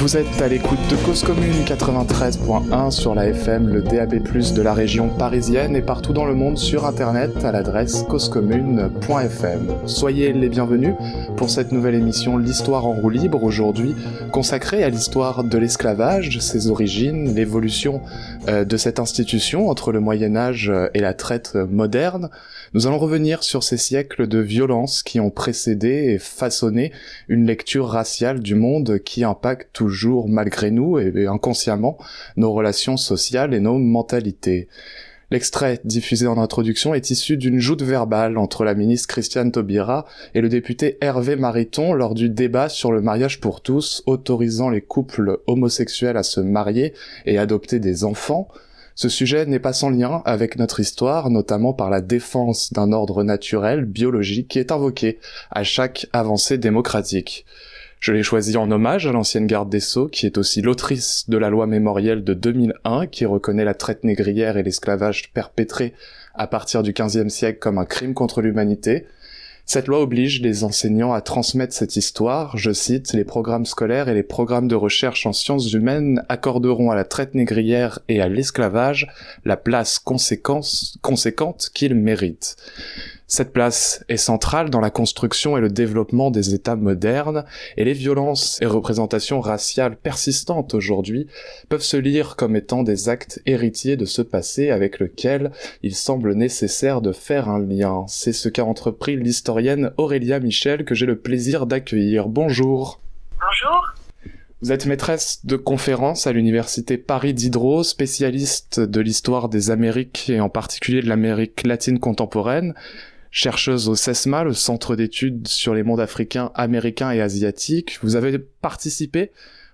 Vous êtes à l'écoute de Cause Commune 93.1 sur la FM, le DAB+, de la région parisienne et partout dans le monde sur internet à l'adresse causecommune.fm. Soyez les bienvenus pour cette nouvelle émission L'Histoire en roue libre, aujourd'hui consacrée à l'histoire de l'esclavage, ses origines, l'évolution de cette institution entre le Moyen-Âge et la traite moderne. Nous allons revenir sur ces siècles de violence qui ont précédé et façonné une lecture raciale du monde qui impacte toujours malgré nous et inconsciemment nos relations sociales et nos mentalités. L'extrait diffusé en introduction est issu d'une joute verbale entre la ministre Christiane Taubira et le député Hervé Mariton lors du débat sur le mariage pour tous, autorisant les couples homosexuels à se marier et adopter des enfants. Ce sujet n'est pas sans lien avec notre histoire, notamment par la défense d'un ordre naturel, biologique, qui est invoqué à chaque avancée démocratique. Je l'ai choisi en hommage à l'ancienne garde des Sceaux, qui est aussi l'autrice de la loi mémorielle de 2001, qui reconnaît la traite négrière et l'esclavage perpétré à partir du XVe siècle comme un crime contre l'humanité. Cette loi oblige les enseignants à transmettre cette histoire. Je cite, « Les programmes scolaires et les programmes de recherche en sciences humaines accorderont à la traite négrière et à l'esclavage la place conséquente qu'ils méritent. » Cette place est centrale dans la construction et le développement des États modernes, et les violences et représentations raciales persistantes aujourd'hui peuvent se lire comme étant des actes héritiers de ce passé avec lequel il semble nécessaire de faire un lien. C'est ce qu'a entrepris l'historienne Aurélia Michel que j'ai le plaisir d'accueillir. Bonjour. Bonjour. Vous êtes maîtresse de conférences à l'université Paris Diderot, spécialiste de l'histoire des Amériques et en particulier de l'Amérique latine contemporaine. Chercheuse au CESMA, le Centre d'études sur les mondes africains, américains et asiatiques. Vous avez participé,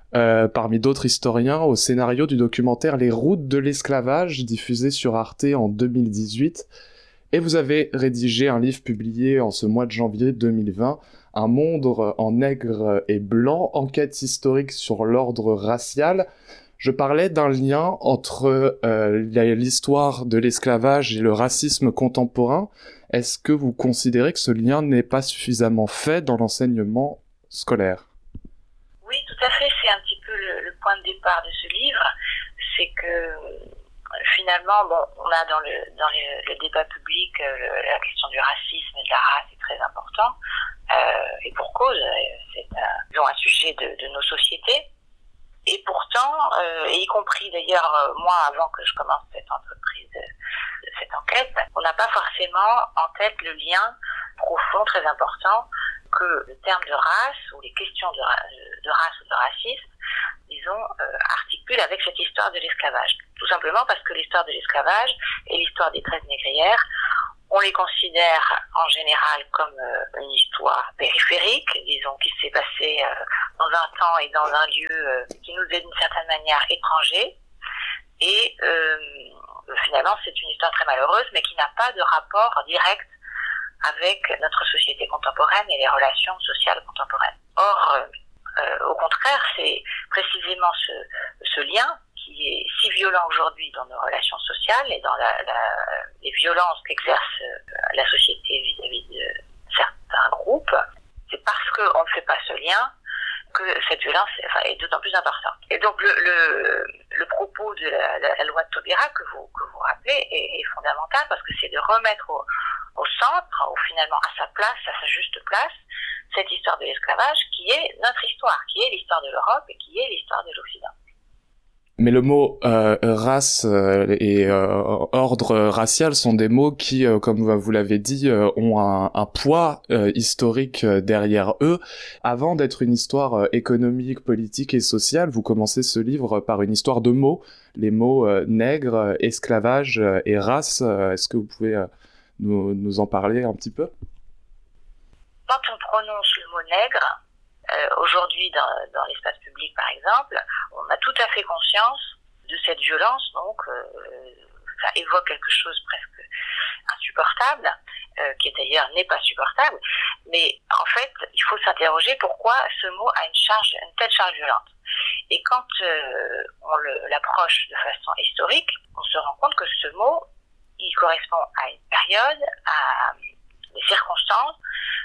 parmi d'autres historiens, au scénario du documentaire Les routes de l'esclavage, diffusé sur Arte en 2018. Et vous avez rédigé un livre publié en ce mois de janvier 2020, Un monde en nègre et blanc, enquête historique sur l'ordre racial. Je parlais d'un lien entre l'histoire de l'esclavage et le racisme contemporain. Est-ce que vous considérez que ce lien n'est pas suffisamment fait dans l'enseignement scolaire ? Oui, tout à fait. C'est un petit peu le point de départ de ce livre. C'est que finalement, on a dans le débat public la question du racisme et de la race est très important. Et pour cause, c'est un sujet de nos sociétés. Et pourtant, et y compris d'ailleurs moi avant que je commence cette entreprise, cette enquête, on n'a pas forcément en tête le lien profond, très important, que le terme de race ou les questions de race ou de racisme, disons, articulent avec cette histoire de l'esclavage. Tout simplement parce que l'histoire de l'esclavage et l'histoire des traites négrières, on les considère en général comme une histoire périphérique, disons, qui s'est passée dans un temps et dans un lieu qui nous est d'une certaine manière étranger. Et finalement, c'est une histoire très malheureuse, mais qui n'a pas de rapport direct avec notre société contemporaine et les relations sociales contemporaines. Or, au contraire, c'est précisément ce lien qui est si violent aujourd'hui dans nos relations sociales et dans les violences qu'exerce la société vis-à-vis de certains groupes. C'est parce qu'on ne fait pas ce lien que cette violence est d'autant plus importante. Et donc le propos de la loi de Taubira que vous rappelez est fondamental parce que c'est de remettre au centre, finalement à sa place, à sa juste place, cette histoire de l'esclavage qui est notre histoire, qui est l'histoire de l'Europe et qui est l'histoire de l'Occident. Mais le mot race et ordre racial sont des mots qui, comme vous l'avez dit, ont un poids historique derrière eux. Avant d'être une histoire économique, politique et sociale, vous commencez ce livre par une histoire de mots, les mots nègre, esclavage et race. Est-ce que vous pouvez nous en parler un petit peu ? Quand on prononce le mot nègre, aujourd'hui dans l'espace public par exemple, on a tout à fait conscience de cette violence, donc ça évoque quelque chose presque insupportable, qui d'ailleurs n'est pas supportable, mais en fait il faut s'interroger pourquoi ce mot a une telle charge violente. Et quand on l'approche de façon historique, on se rend compte que ce mot, il correspond à une période, à des circonstances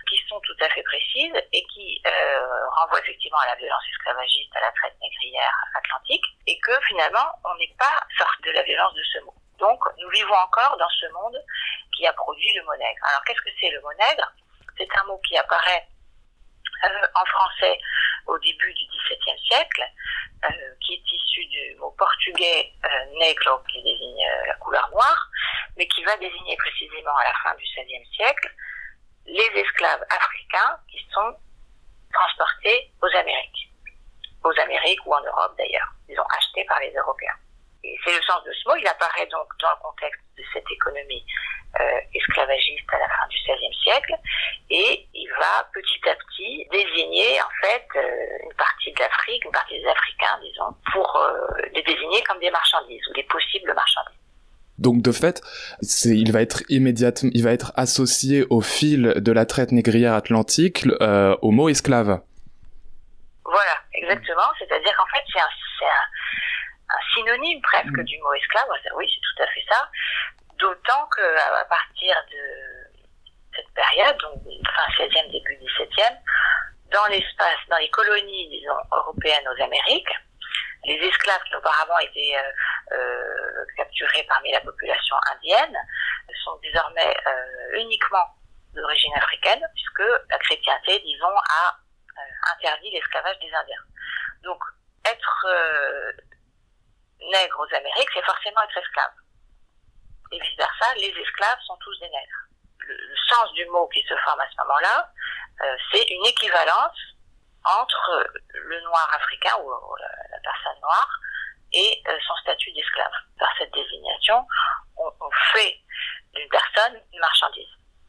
qui sont tout à fait précises et qui renvoient effectivement à la violence esclavagiste, à la traite négrière atlantique, et que finalement on n'est pas sorti de la violence de ce mot. Donc nous vivons encore dans ce monde qui a produit le mot nègre. Alors qu'est-ce que c'est le mot nègre ? C'est un mot qui apparaît en français au début du XVIIe siècle, qui est issu du mot portugais negro, qui désigne la couleur noire, mais qui va désigner précisément à la fin du XVIe siècle les esclaves africains qui sont transportés aux Amériques ou en Europe d'ailleurs. Ils sont achetés par les Européens. Et c'est le sens de ce mot. Il apparaît donc dans le contexte de cette économie esclavagiste à la fin du XVIe siècle, et il va petit à petit désigner en fait une partie de l'Afrique, une partie des Africains, disons, pour les désigner comme des marchandises ou des possibles marchandises. Donc de fait, il va être associé au fil de la traite négrière atlantique au mot esclave. Voilà, exactement. C'est-à-dire qu'en fait, c'est un synonyme presque du mot esclave. Oui, c'est tout à fait ça. D'autant qu'à partir de cette période, donc fin 16e, début 17e, dans les colonies, disons, européennes aux Amériques, les esclaves qui auparavant étaient capturés parmi la population indienne sont désormais uniquement d'origine africaine, puisque la chrétienté, disons, a interdit l'esclavage des Indiens. Donc, être nègre aux Amériques, c'est forcément être esclave. Et vice-versa, les esclaves sont tous des nègres. Le sens du mot qui se forme à ce moment-là, c'est une équivalence entre le noir africain ou la personne noire et son statut d'esclave. Par cette désignation, on fait d'une personne une marchandise.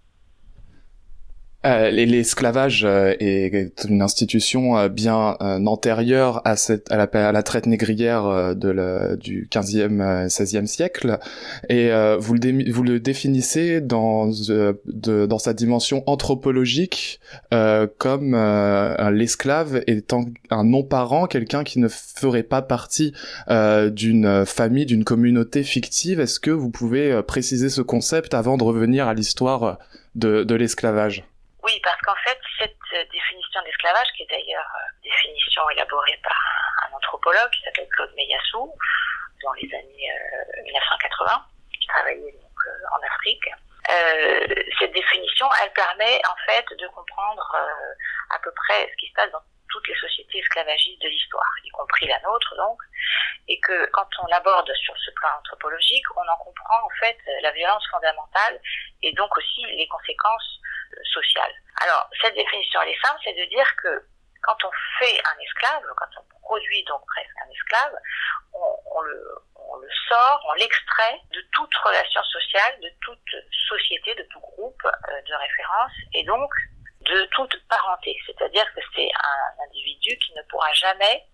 L'esclavage est une institution bien antérieure à la traite négrière du 15e, 16e siècle, et vous le définissez dans sa dimension anthropologique comme l'esclave étant un non-parent, quelqu'un qui ne ferait pas partie d'une famille, d'une communauté fictive. Est-ce que vous pouvez préciser ce concept avant de revenir à l'histoire de l'esclavage ? Oui, parce qu'en fait, cette définition d'esclavage, qui est d'ailleurs définition élaborée par un anthropologue qui s'appelle Claude Meillassoux, dans les années 1980, qui travaillait donc en Afrique, cette définition, elle permet en fait de comprendre à peu près ce qui se passe dans toutes les sociétés esclavagistes de l'histoire, y compris la nôtre donc, et que quand on l'aborde sur ce plan anthropologique, on en comprend en fait la violence fondamentale et donc aussi les conséquences sociales. Alors, cette définition, elle est simple, c'est de dire que quand on fait un esclave, quand on produit donc presque un esclave, on le sort, on l'extrait de toute relation sociale, de toute société, de tout groupe de référence, et donc de toute parenté. C'est-à-dire que c'est un individu qui ne pourra jamais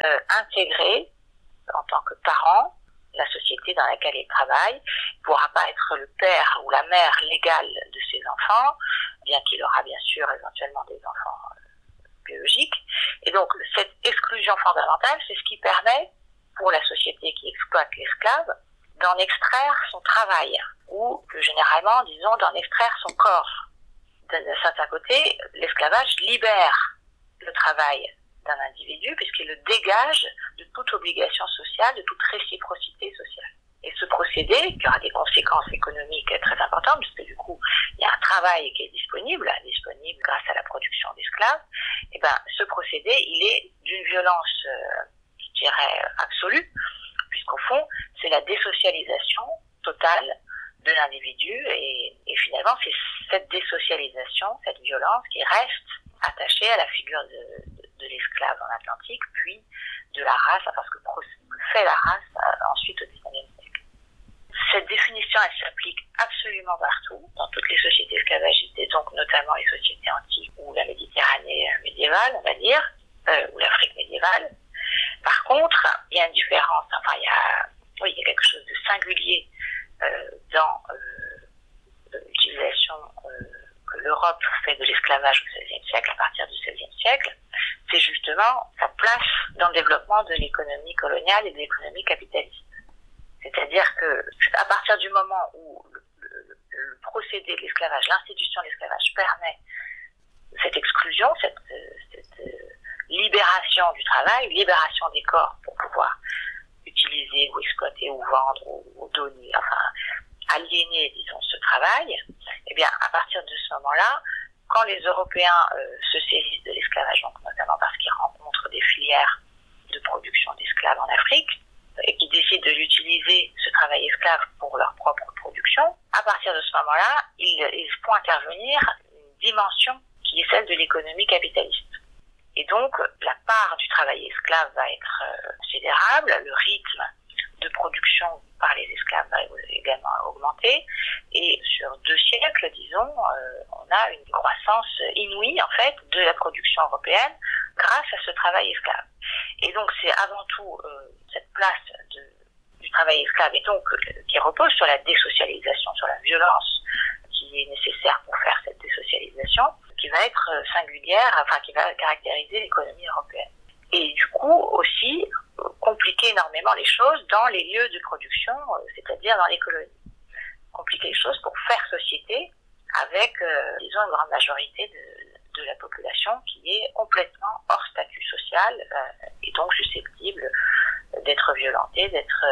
intégrer en tant que parent la société dans laquelle il travaille, ne pourra pas être le père ou la mère légale de ses enfants, bien qu'il aura bien sûr éventuellement des enfants biologiques. Et donc cette exclusion fondamentale, c'est ce qui permet pour la société qui exploite l'esclave d'en extraire son travail, ou plus généralement, disons, d'en extraire son corps. D'un certain côté, l'esclavage libère le travail d'un individu puisqu'il le dégage de toute obligation sociale, de toute réciprocité sociale. Et ce procédé, qui aura des conséquences économiques très importantes, puisque du coup, il y a un travail qui est disponible grâce à la production d'esclaves, et ben, ce procédé, il est d'une violence, je dirais, absolue, puisqu'au fond, c'est la désocialisation totale de l'individu, et finalement, c'est cette désocialisation, cette violence qui reste attachée à la figure de l'esclave en Atlantique, puis de la race, parce que fait la race ensuite au XIXe siècle. Cette définition, elle s'applique absolument partout, dans toutes les sociétés esclavagistes, et donc notamment les sociétés antiques, ou la Méditerranée médiévale, on va dire, ou l'Afrique médiévale. Par contre, il y a une différence, enfin, il y a quelque chose de singulier dans l'utilisation que l'Europe fait de l'esclavage au XVIe siècle, à partir du XVIe siècle, c'est justement sa place dans le développement de l'économie coloniale et de l'économie capitaliste. C'est-à-dire que à partir du moment où le procédé de l'esclavage, l'institution de l'esclavage permet cette exclusion, cette libération du travail, libération des corps pour pouvoir utiliser ou exploiter ou vendre ou donner, enfin aliéner, disons, ce travail, eh bien, à partir de ce moment-là, quand les Européens se saisissent de l'esclavage, donc notamment parce qu'ils rencontrent des filières de production d'esclaves en Afrique, et qui décident de l'utiliser, ce travail esclave, pour leur propre production, à partir de ce moment-là, ils font intervenir une dimension qui est celle de l'économie capitaliste. Et donc, la part du travail esclave va être considérable, le rythme de production par les esclaves va également augmenter, et sur 2 siècles, disons, on a une croissance inouïe, en fait, de la production européenne grâce à ce travail esclave. Et donc, c'est avant tout cette place du travail esclave, et donc qui repose sur la désocialisation, sur la violence qui est nécessaire pour faire cette désocialisation, qui va être singulière, enfin qui va caractériser l'économie européenne. Et du coup aussi compliquer énormément les choses dans les lieux de production, c'est-à-dire dans les colonies. Compliquer les choses pour faire société avec, disons, une grande majorité de la population qui est complètement hors statut social et donc susceptible d'être violentée, d'être...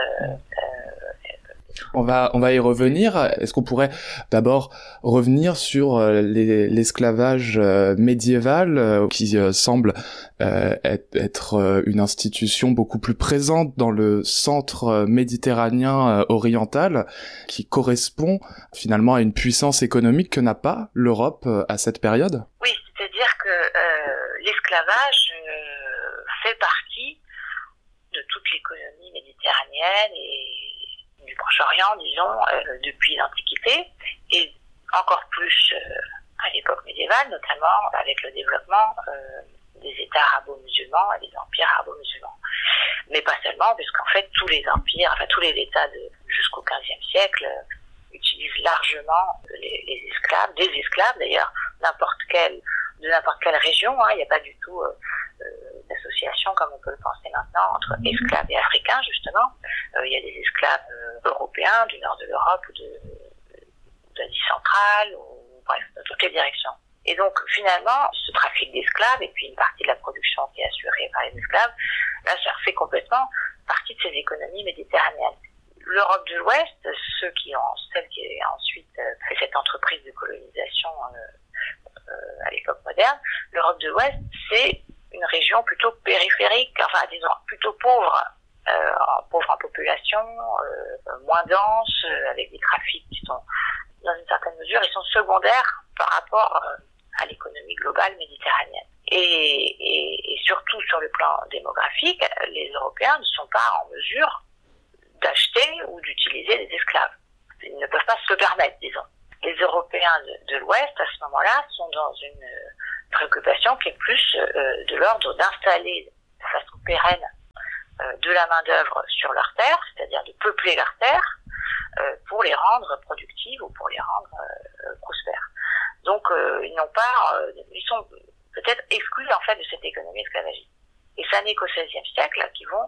On va y revenir. Est-ce qu'on pourrait d'abord revenir sur l'esclavage médiéval qui semble être une institution beaucoup plus présente dans le centre méditerranéen oriental, qui correspond finalement à une puissance économique que n'a pas l'Europe à cette période? Oui, c'est-à-dire que l'esclavage fait partie de toute l'économie méditerranéenne et du Proche-Orient, disons, depuis l'Antiquité, et encore plus à l'époque médiévale, notamment avec le développement des États arabo-musulmans et des empires arabo-musulmans. Mais pas seulement, puisqu'en fait, tous les empires, enfin tous les États jusqu'au XVe siècle utilisent largement les esclaves, des esclaves d'ailleurs, de n'importe quelle région, il n'y a pas du tout d'association comme on peut le penser maintenant entre esclaves et africains, justement. Il y a des esclaves européens du nord de l'Europe ou d'Asie centrale, ou bref, de toutes les directions. Et donc finalement, ce trafic d'esclaves et puis une partie de la production qui est assurée par les esclaves, là, ça fait complètement partie de ces économies méditerranéennes. L'Europe de l'Ouest, celle qui a ensuite fait cette entreprise de colonisation à l'époque moderne, l'Europe de l'Ouest, c'est une région plutôt périphérique, enfin disons plutôt pauvre en population, moins dense, avec des trafics qui sont, dans une certaine mesure, ils sont secondaires par rapport à l'économie globale méditerranéenne. Et surtout sur le plan démographique, les Européens ne sont pas en mesure d'acheter ou d'utiliser des esclaves. Ils ne peuvent pas se le permettre, disons. Les Européens de l'Ouest, à ce moment-là, sont dans une préoccupation qui est plus de l'ordre d'installer de façon pérenne de la main-d'œuvre sur leurs terres, c'est-à-dire de peupler leurs terres pour les rendre productives ou pour les rendre prospères. Donc, ils sont peut-être exclus en fait de cette économie esclavagiste. Et ça n'est qu'au XVIe siècle qu'ils vont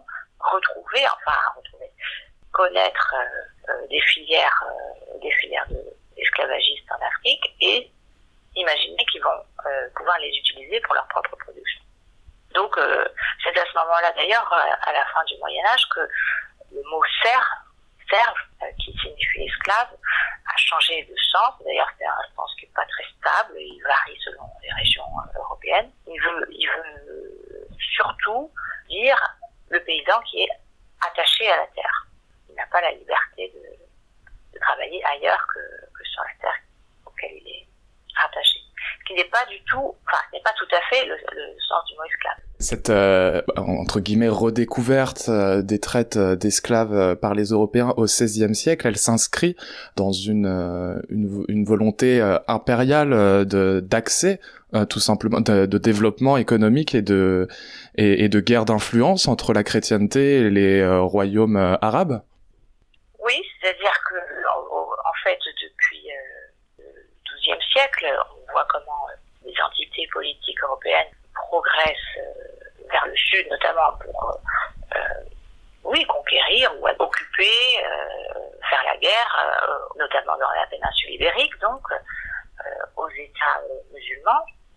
connaître des filières esclavagistes en Afrique et imaginer qu'ils vont pouvoir les utiliser pour leur propre production. Donc c'est à ce moment-là d'ailleurs, à la fin du Moyen-Âge, que le mot serve, qui signifie esclave, a changé de sens. D'ailleurs c'est un sens qui n'est pas très stable, il varie selon les régions européennes. Il veut surtout dire le paysan qui est attaché à la terre. Il n'a pas la liberté de travailler ailleurs que sur la terre auquel il est rattaché. Ce qui n'est pas tout à fait le sens du mot esclave. Cette, entre guillemets, redécouverte des traites d'esclaves par les Européens au XVIe siècle, elle s'inscrit dans une volonté impériale d'accès, tout simplement, de développement économique et de guerre d'influence entre la chrétienté et les royaumes arabes. Oui, c'est-à-dire que, en fait, depuis le XIIe siècle, on voit comment les entités politiques européennes progressent vers le sud, notamment pour conquérir ou occuper, faire la guerre, notamment dans la péninsule ibérique, donc aux États musulmans.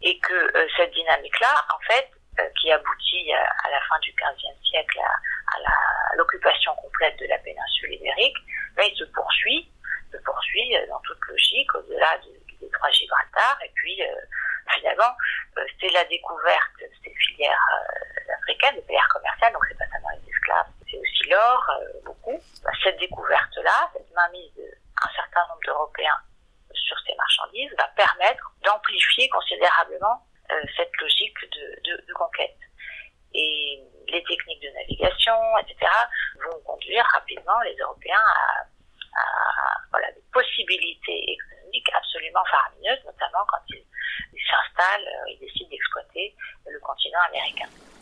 et que cette dynamique-là, en fait, qui aboutit à la fin du XVe siècle à l'occupation complète de la péninsule ibérique, mais il se poursuit dans toute logique au-delà du détroit de Gibraltar, et puis finalement c'est la découverte de ces filières africaines, des filières commerciales, donc c'est pas seulement les esclaves, c'est aussi l'or, beaucoup. Cette découverte-là, cette mainmise d'un certain nombre d'Européens sur ces marchandises va permettre d'amplifier considérablement cette logique de conquête. Et les techniques de navigation, etc., vont conduire rapidement les Européens à des possibilités économiques absolument faramineuses, notamment quand ils s'installent, ils décident d'exploiter le continent américain.